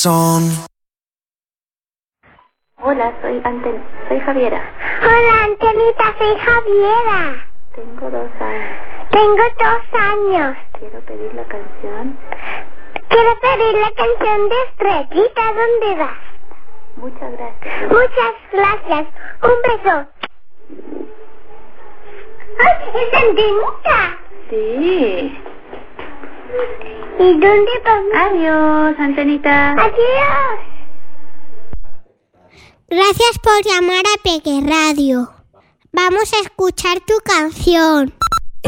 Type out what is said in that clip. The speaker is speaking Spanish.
corazón. Hola, soy Javiera. Hola, Antenita, soy Javiera. Tengo 2 años. Tengo 2 años. Quiero pedir la canción. Quiero pedir la canción de Estrellita. ¿Dónde vas? Muchas gracias. Muchas gracias. Un beso. ¡Ay, es Antenita! Sí. ¿Y dónde vamos? Adiós, Antenita. Adiós. Gracias por llamar a Peque Radio. Vamos a escuchar tu canción.